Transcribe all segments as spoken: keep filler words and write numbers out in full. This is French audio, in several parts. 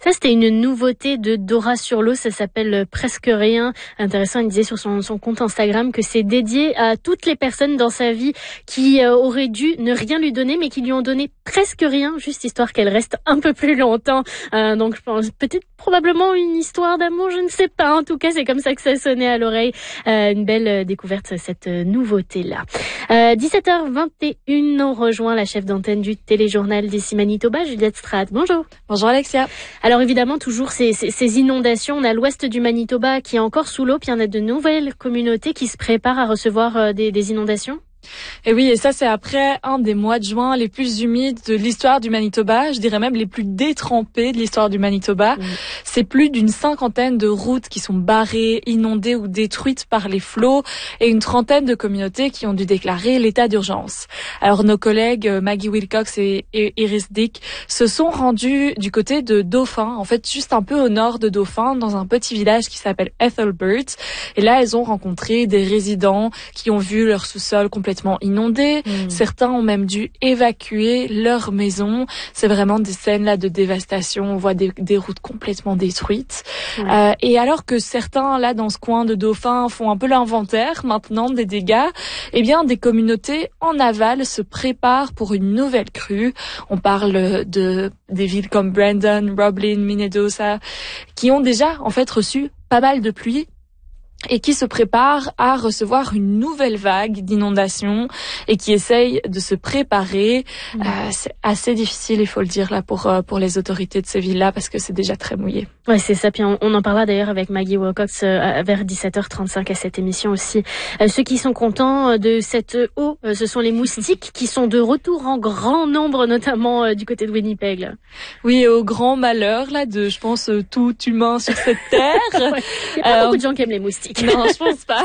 Ça, c'était une nouveauté de Dora sur l'eau. Ça s'appelle Presque Rien. Intéressant, elle disait sur son, son compte Instagram que c'est dédié à toutes les personnes dans sa vie qui euh, auraient dû ne rien lui donner, mais qui lui ont donné presque rien, juste histoire qu'elle reste un peu plus longtemps. Euh, donc, je pense peut-être probablement une histoire d'amour, je ne sais pas. En tout cas, c'est comme ça que ça sonnait à l'oreille. Euh, une belle découverte, cette nouveauté-là. Euh, dix-sept heures vingt et une, on rejoint la chef d'antenne du téléjournal d'ici Manitoba, Juliette Strat. Bonjour. Bonjour Alexia. Alors évidemment, toujours ces, ces, ces inondations. On a l'ouest du Manitoba qui est encore sous l'eau, puis il y en a de nouvelles communautés qui se préparent à recevoir euh, des, des inondations. Et oui, et ça c'est après un des mois de juin les plus humides de l'histoire du Manitoba, je dirais même les plus détrempés de l'histoire du Manitoba. Mmh. C'est plus d'une cinquantaine de routes qui sont barrées, inondées ou détruites par les flots et une trentaine de communautés qui ont dû déclarer l'état d'urgence. Alors nos collègues Maggie Wilcox et Iris Dick se sont rendus du côté de Dauphin, en fait juste un peu au nord de Dauphin, dans un petit village qui s'appelle Ethelbert. Et là, elles ont rencontré des résidents qui ont vu leur sous-sol complètement inondés. Mmh. Certains ont même dû évacuer leur maison. C'est vraiment des scènes là de dévastation. On voit des, des routes complètement détruites. Mmh. Euh, et alors que certains là dans ce coin de Dauphin font un peu l'inventaire maintenant des dégâts, eh bien des communautés en aval se préparent pour une nouvelle crue. On parle de des villes comme Brandon, Roblin, Minnedosa, qui ont déjà en fait reçu pas mal de pluie et qui se prépare à recevoir une nouvelle vague d'inondations et qui essaye de se préparer. Mmh. Euh, c'est assez difficile, il faut le dire, là, pour pour les autorités de ces villes-là, parce que c'est déjà très mouillé. Ouais, c'est ça. Puis on, on en parlera d'ailleurs avec Maggie Wilcox euh, vers dix-sept heures trente-cinq à cette émission aussi. Euh, ceux qui sont contents de cette eau, euh, ce sont les moustiques qui sont de retour en grand nombre, notamment euh, du côté de Winnipeg. Là. Oui, au grand malheur là de, je pense, euh, tout humain sur cette terre. Ouais. Il y a pas euh, beaucoup de gens qui aiment les moustiques. Non, je pense pas.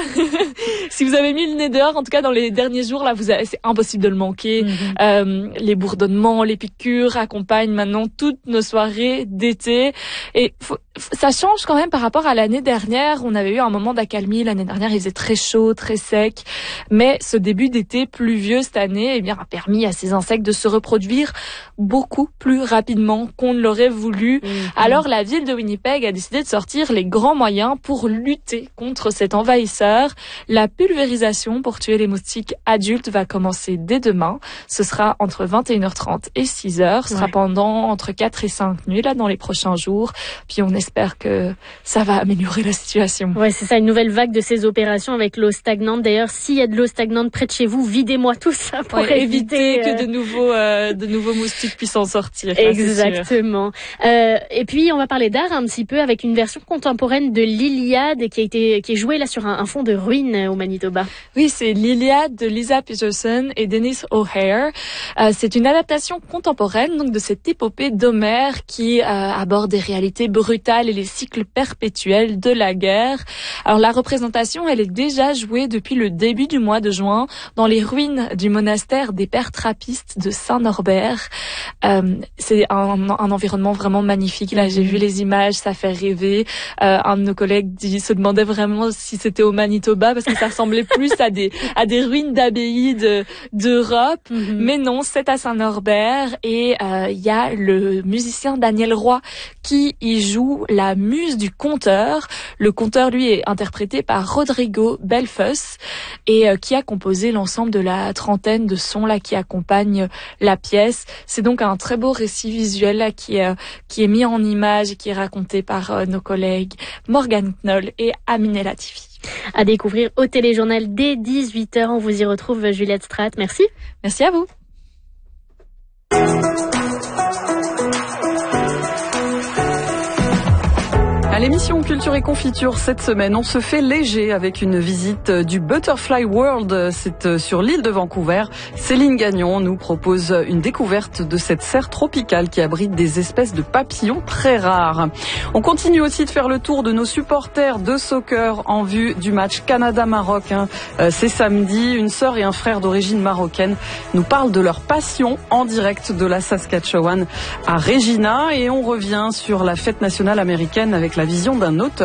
Si vous avez mis le nez dehors, en tout cas dans les derniers jours, là, vous avez, c'est impossible de le manquer. Mm-hmm. Euh, les bourdonnements, les piqûres accompagnent maintenant toutes nos soirées d'été. Et faut, ça change quand même par rapport à l'année dernière. On avait eu un moment d'accalmie. L'année dernière, il faisait très chaud, très sec. Mais ce début d'été pluvieux cette année, eh bien, a permis à ces insectes de se reproduire beaucoup plus rapidement qu'on ne l'aurait voulu. Mm-hmm. Alors, la ville de Winnipeg a décidé de sortir les grands moyens pour lutter contre cet envahisseur. La pulvérisation pour tuer les moustiques adultes va commencer dès demain. Ce sera entre vingt et une heures trente et six heures. Ce ouais. sera pendant entre quatre et cinq nuits là dans les prochains jours. Puis on espère que ça va améliorer la situation. Ouais, c'est ça, une nouvelle vague de ces opérations avec l'eau stagnante. D'ailleurs, s'il y a de l'eau stagnante près de chez vous, videz-moi tout ça pour ouais, éviter, éviter euh... que de nouveaux euh, de nouveaux moustiques puissent en sortir. Exactement. Euh, et puis on va parler d'art un petit peu avec une version contemporaine de l'Iliade qui a été qui est jouée là sur un, un fond de ruines au Manitoba. Oui, c'est l'Iliade de Lisa Peterson et Dennis O'Hare. Euh, c'est une adaptation contemporaine donc de cette épopée d'Homère qui euh, aborde des réalités brutales et les cycles perpétuels de la guerre. Alors la représentation, elle est déjà jouée depuis le début du mois de juin dans les ruines du monastère des Pères Trappistes de Saint-Norbert. Euh, c'est un, un environnement vraiment magnifique. Là, j'ai vu les images, ça fait rêver. Euh, un de nos collègues dit, se demandait vraiment si c'était au Manitoba parce que ça ressemblait plus à des à des ruines d'abbayes de d'Europe, mm-hmm. mais non, c'est à Saint-Norbert et il euh, y a le musicien Daniel Roy qui y joue la muse du conteur. Le conteur, lui, est interprété par Rodrigo Belfus et euh, qui a composé l'ensemble de la trentaine de sons là qui accompagnent la pièce. C'est donc un très beau récit visuel là qui est euh, qui est mis en image et qui est raconté par euh, nos collègues Morgan Knoll et Aminé Latifi. À découvrir au téléjournal dès dix-huit heures. On vous y retrouve, Juliette Strat. Merci. Merci à vous. À l'émission Culture et Confiture cette semaine, on se fait léger avec une visite du Butterfly World. C'est sur l'île de Vancouver. Céline Gagnon nous propose une découverte de cette serre tropicale qui abrite des espèces de papillons très rares. On continue aussi de faire le tour de nos supporters de soccer en vue du match Canada-Maroc. C'est samedi. Une sœur et un frère d'origine marocaine nous parlent de leur passion en direct de la Saskatchewan à Regina. Et on revient sur la fête nationale américaine avec la vision d'un auteur.